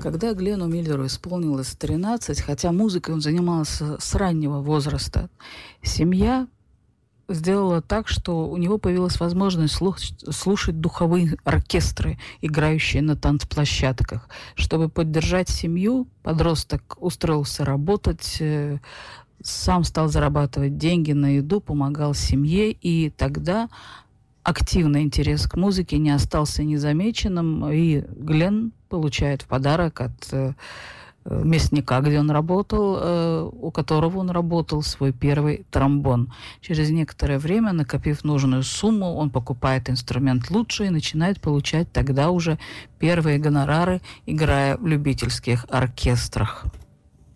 Когда Глену Миллеру исполнилось 13, хотя музыкой он занимался с раннего возраста, семья сделала так, что у него появилась возможность слушать духовые оркестры, играющие на танцплощадках. Чтобы поддержать семью, подросток устроился работать, сам стал зарабатывать деньги на еду, помогал семье, и тогда активный интерес к музыке не остался незамеченным, и Глен получает в подарок от местника, где он работал, у которого он работал, свой первый тромбон. Через некоторое время, накопив нужную сумму, он покупает инструмент лучше и начинает получать тогда уже первые гонорары, играя в любительских оркестрах.